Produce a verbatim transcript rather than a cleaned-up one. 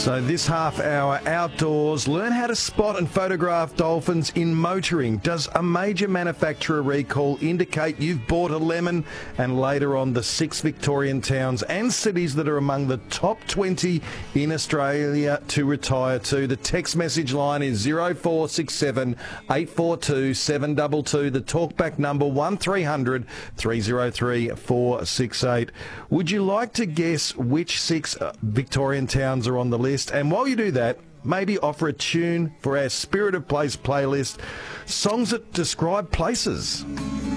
So this half hour outdoors, learn how to spot and photograph dolphins in motoring. Does a major manufacturer recall indicate you've bought a lemon? And later on, the six Victorian towns and cities that are among the top twenty in Australia to retire to. The text message line is zero four six seven, eight four two, seven two two. The talkback number one three hundred, three oh three, four six eight. Would you like to guess which six Victorian towns are on the list? And while you do that, maybe offer a tune for our Spirit of Place playlist, songs that describe places.